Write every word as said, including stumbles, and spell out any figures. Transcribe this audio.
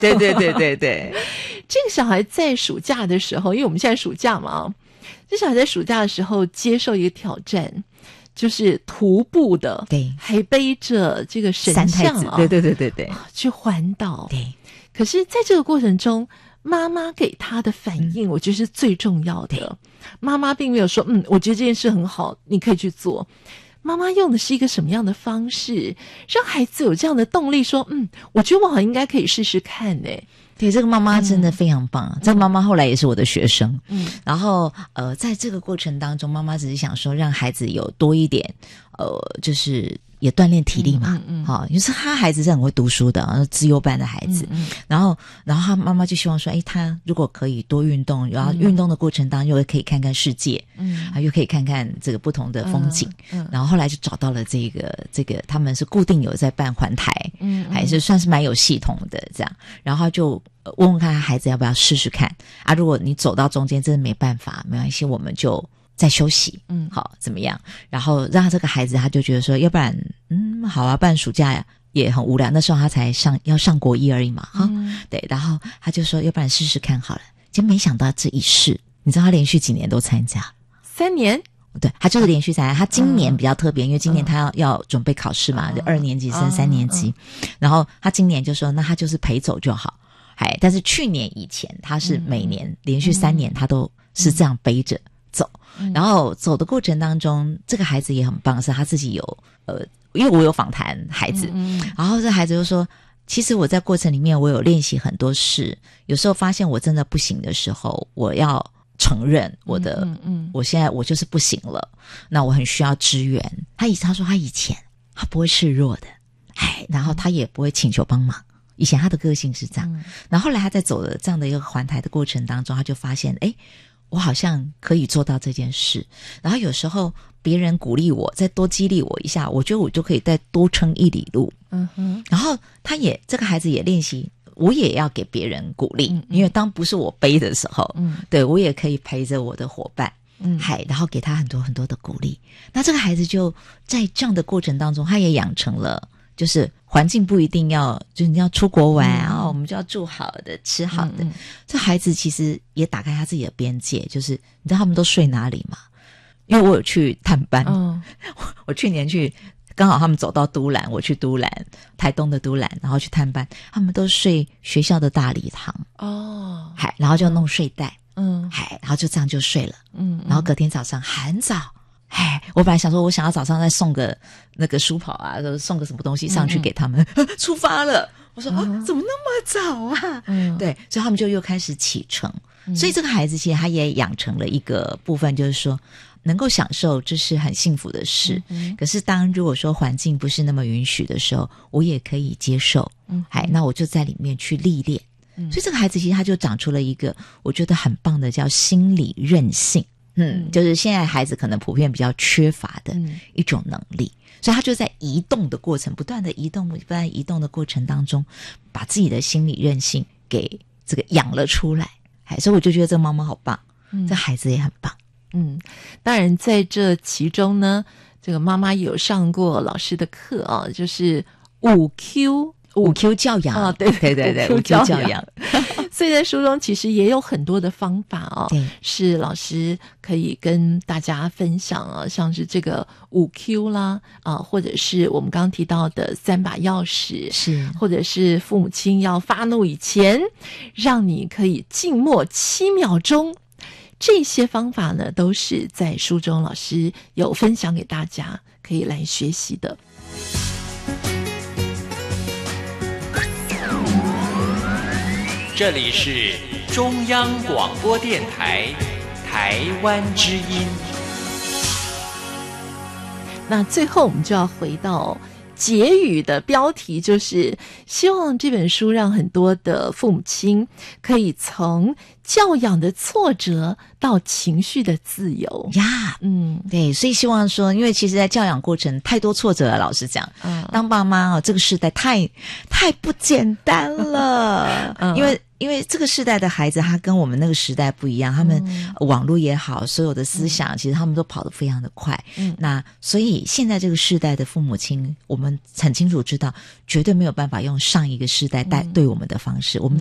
对对对对对， 这个小孩在暑假的时候，因为我们现在暑假嘛，这小孩在暑假的时候接受一个挑战，就是徒步的， 对， 还背着这个神像啊， 对对对对对， 去环岛。 对， 可是在这个过程中，妈妈给他的反应，我觉得是最重要的。妈妈并没有说，嗯，我觉得这件事很好，你可以去做。妈妈用的是一个什么样的方式，让孩子有这样的动力说，嗯，我觉得我好像应该可以试试看呢。 对，这个妈妈真的非常棒、嗯、这个妈妈后来也是我的学生。 嗯， 然后呃，在这个过程当中，妈妈只是想说让孩子有多一点呃，就是也锻炼体力嘛， 嗯嗯， 好、嗯，因为是他孩子是很会读书的，然后资优班的孩子， 嗯嗯， 然后然后他妈妈就希望说，哎，他如果可以多运动，然后运动的过程当中又可以看看世界，嗯，啊，又可以看看这个不同的风景，嗯，嗯然后后来就找到了这个这个他们是固定有在办环台，嗯，还是算是蛮有系统的这样，然后就问问看孩子要不要试试看啊，如果你走到中间真的没办法，没关系，我们就在休息，嗯，好，怎么样？然后让这个孩子他就觉得说，要不然，嗯，好啊，不然暑假也很无聊。那时候他才上要上国一而已嘛，哈、嗯，对。然后他就说，要不然试试看好了。就没想到这一试，你知道他连续几年都参加， 三年。 对，他就是连续参加。他今年比较特别，嗯、因为今年他要、嗯、要准备考试嘛，就二年级升三年级。嗯、然后他今年就说，那他就是陪走就好。哎，但是去年以前他是每年、嗯、连续三年他都是这样背着。走，然后走的过程当中，这个孩子也很棒，是他自己有呃，因为我有访谈孩子，嗯嗯然后这孩子就说，其实我在过程里面我有练习很多事，有时候发现我真的不行的时候，我要承认我的，嗯嗯嗯我现在我就是不行了，那我很需要支援。他以他说他以前他不会示弱的，哎，然后他也不会请求帮忙。以前他的个性是这样，嗯、然后后来他在走了这样的一个环台的过程当中，他就发现，哎。我好像可以做到这件事，然后有时候别人鼓励我，再多激励我一下，我觉得我就可以再多撑一里路。嗯哼，然后他也这个孩子也练习，我也要给别人鼓励，嗯嗯因为当不是我背的时候，嗯，对我也可以陪着我的伙伴，嗯，嗨，然后给他很多很多的鼓励。那这个孩子就在这样的过程当中，他也养成了。就是环境不一定要，就是你要出国玩啊、嗯哦，我们就要住好的、吃好的。嗯、这孩子其实也打开他自己的边界，就是你知道他们都睡哪里吗？因为我有去探班，嗯、我去年去刚好他们走到都兰，我去都兰，台东的都兰，然后去探班，他们都睡学校的大礼堂哦，嗨，然后就弄睡袋，嗯，嗨，然后就这样就睡了，嗯，然后隔天早上很早。哎，我本来想说，我想要早上再送个那个书跑啊，送个什么东西上去给他们，嗯、出发了。我说、嗯、啊，怎么那么早啊？嗯，对，所以他们就又开始启程。嗯、所以这个孩子其实他也养成了一个部分，就是说能够享受，这是很幸福的事。嗯、可是当如果说环境不是那么允许的时候，我也可以接受。嗯，哎，那我就在里面去历练。嗯、所以这个孩子其实他就长出了一个我觉得很棒的叫心理韧性。嗯，就是现在孩子可能普遍比较缺乏的一种能力，嗯、所以他就在移动的过程，不断的移动，不断移动的过程当中，把自己的心理韧性给这个养了出来。哎，所以我就觉得这个妈妈好棒，嗯、这孩子也很棒。 嗯，当然在这其中呢，这个妈妈有上过老师的课啊，就是五 Q。 五 Q 教养啊、哦，对对对对，五 Q 教养。 所以在书中其实也有很多的方法哦， 对， 是老师可以跟大家分享啊，像是这个五 Q 啦啊，或者是我们刚刚提到的三把钥匙， 是， 或者是父母亲要发怒以前，让你可以静默七秒钟。这些方法呢，都是在书中老师有分享给大家，可以来学习的。 这里是中央广播电台台湾之音。 那最后我们就要回到结语的标题，就是希望这本书让很多的父母亲可以从教养的挫折到情绪的自由呀，嗯，对，所以希望说，因为其实在教养过程太多挫折了，老实讲，嗯，当爸妈哦，这个时代太太不简单了， 的， 嗯、 因为因为这个世代的孩子，他跟我们那个时代不一样，他们网络也好，所有的思想、嗯、其实他们都跑得非常的快。嗯，那所以现在这个世代的父母亲，我们很清楚知道，绝对没有办法用上一个世代带对我们的方式，嗯、我们